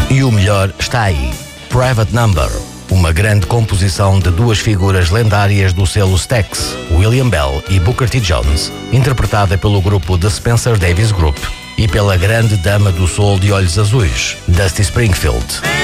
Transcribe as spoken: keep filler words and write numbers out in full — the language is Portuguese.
E o melhor está aí. Private Number, uma grande composição de duas figuras lendárias do selo Stax, William Bell e Booker T. Jones, interpretada pelo grupo The Spencer Davis Group e pela grande dama do soul de olhos azuis, Dusty Springfield.